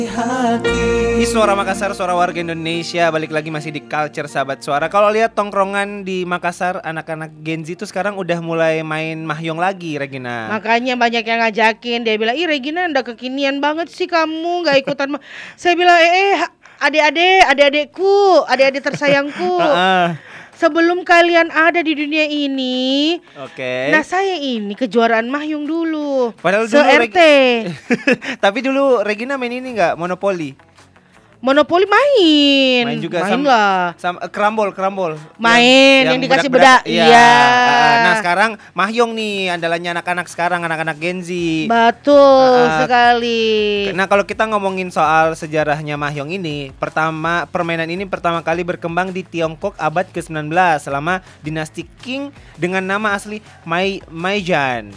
Di Suara Makassar, suara warga Indonesia. Balik lagi masih di Culture Sahabat Suara. Kalau lihat tongkrongan di Makassar, anak-anak Gen Z itu sekarang udah mulai main mahjong lagi, Regina. Makanya banyak yang ngajakin. Dia bilang, ih Regina ndak kekinian banget sih kamu, gak ikutan. Saya bilang, adik-adikku, adik-adik tersayangku. Sebelum kalian ada di dunia ini, nah saya ini kejuaraan mahjong dulu. Padahal dulu RT. Tapi dulu Regina main ini nggak, Monopoli? Monopoli main juga lah. Sama kerambol. Main yang dikasih beda. Iya. Nah, sekarang mahjong nih andalannya anak-anak sekarang, anak-anak Gen Z. Betul sekali. Nah, kalau kita ngomongin soal sejarahnya mahjong ini, permainan ini pertama kali berkembang di Tiongkok abad ke-19 selama dinasti Qing dengan nama asli Meijan.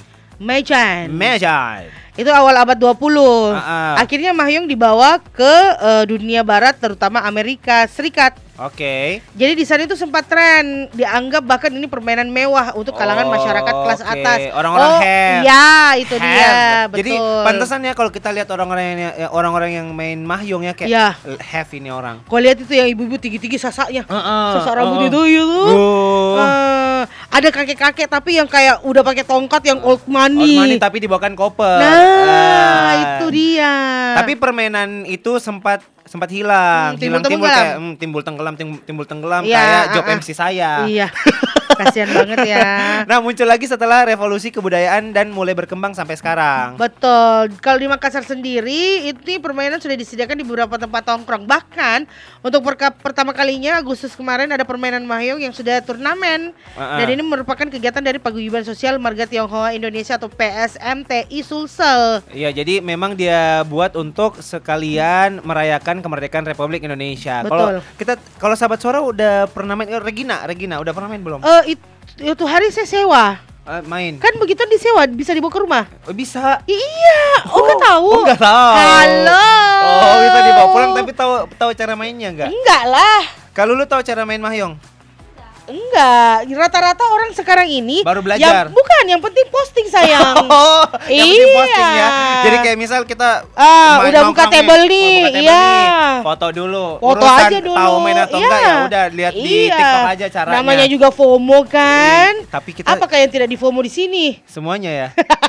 Itu awal abad 20. Akhirnya mahjong dibawa ke dunia barat, terutama Amerika Serikat. Jadi di sana itu sempat tren, dianggap bahkan ini permainan mewah untuk kalangan masyarakat kelas atas. Orang-orang have. Iya, itu dia, betul. Jadi pantesan ya kalau kita lihat orang-orang yang main mahjong ya kayak have ini orang. Kau lihat itu yang ibu-ibu tinggi-tinggi sasaknya. Sasak rambut itu ada kakek-kakek tapi yang kayak udah pakai tongkat yang old money tapi dibawakan koper. Nah, itu dia. Tapi permainan itu sempat hilang. Timbul tenggelam kayak job MC saya. Iya. Kasihan banget ya. Nah, muncul lagi setelah revolusi kebudayaan dan mulai berkembang sampai sekarang. Betul. Kalau di Makassar sendiri, ini permainan sudah disediakan di beberapa tempat tongkrong. Bahkan untuk pertama kalinya Agustus kemarin ada permainan mahjong yang sudah turnamen. Dan ini merupakan kegiatan dari Paguyuban Sosial Marga Tionghoa Indonesia atau PSMTI Sulsel. Iya, jadi memang dia buat untuk sekalian merayakan kemerdekaan Republik Indonesia. Kalau sahabat suara udah pernah main, Regina udah pernah main belum? Itu hari saya sewa. Main. Kan begitu disewa bisa dibawa ke rumah? Bisa. Iya. Enggak tahu. Enggak tahu. Halo. Bisa dibawa pulang tapi tahu cara mainnya enggak? Enggak lah. Kalau lu tahu cara main mahjong? Enggak, rata-rata orang sekarang ini baru belajar. Yang penting posting sayang. Yang penting posting ya. Jadi kayak misal kita udah buka table nih, foto dulu. Foto aja dulu. Tahu main atau enggak ya udah lihat di TikTok aja caranya. Namanya juga FOMO kan. Tapi kita apakah yang tidak di FOMO di sini? Semuanya ya.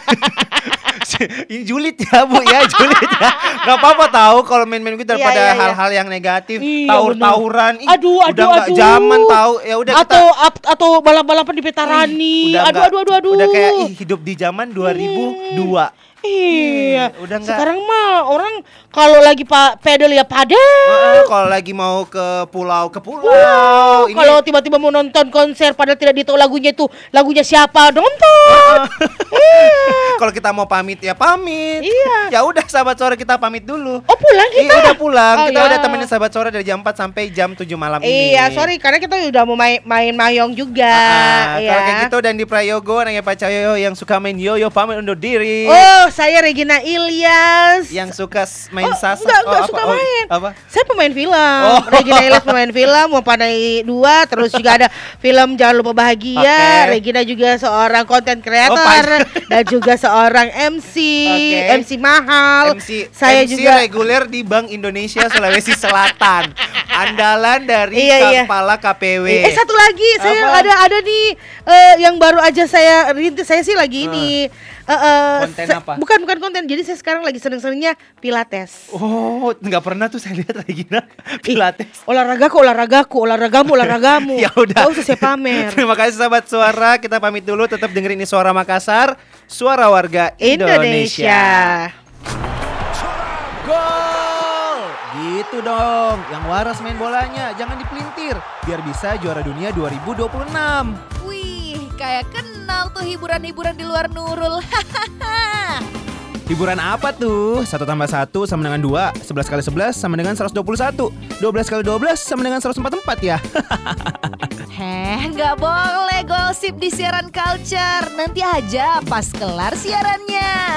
Ini julid ya Bu ya, julid ya. Gak apa-apa tahu kalau main-main gitu daripada hal-hal yang negatif, tawur-tawuran. Udah gak zaman tahu. Ya udah atau balap-balapan di Petarani. Aduh. Udah kayak hidup di zaman 2002. Iya. Udah enggak. Sekarang mah orang kalau lagi pedal ya padel. Kalau lagi mau ke pulau. Kalau tiba-tiba mau nonton konser padahal tidak ditahu lagunya itu lagunya siapa, nonton. Kalau kita mau pamit ya pamit. Iya. Ya udah sahabat suara kita pamit dulu. Oh, pulang kita? Udah pulang. Kita udah temenin sahabat suara dari jam 4 sampai jam 7 malam ini. Iya, sorry karena kita udah mau main mahjong juga. Kalau kayak gitu dan di Prayogo anaknya Pak Cahyoyo yang suka main yoyo pamit undur diri. Saya Regina Ilyas yang suka main sasak. Enggak suka main. Apa? Saya pemain film. Regina Ilyas pemain film, mau Pandai 2, terus juga ada film Jangan Lupa Bahagia. Regina juga seorang content creator dan juga seorang MC mahal. Saya MC juga reguler di Bank Indonesia Sulawesi Selatan. Andalan dari kepala KPW. Satu lagi, saya ada nih yang baru aja saya rintis. Saya sih lagi ini konten apa? Bukan konten. Jadi saya sekarang lagi seneng-senengnya Pilates. Nggak pernah tuh saya lihat Regina Pilates. Olahragamu. Ya udah. Gak usah saya pamer. Terima kasih sahabat suara. Kita pamit dulu. Tetap dengerin ini Suara Makassar, suara warga Indonesia. Gol! Gitu dong. Yang waras main bolanya, jangan dipelintir. Biar bisa juara dunia 2026. Wih, kayak kenal tuh hiburan-hiburan di luar Nurul. Hiburan apa tuh? 1 tambah 1 sama dengan 2, 11 kali 11 sama dengan 121, 12 kali 12 sama dengan 144 ya. Nggak boleh gosip di siaran Culture. Nanti aja pas kelar siarannya.